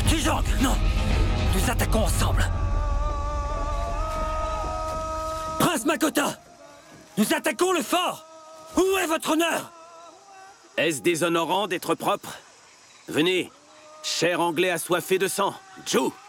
Kijang, non! Nous attaquons ensemble! Prince Makota! Nous attaquons le fort! Où est votre honneur? Est-ce déshonorant d'être propre? Venez, cher anglais assoiffé de sang, Joe!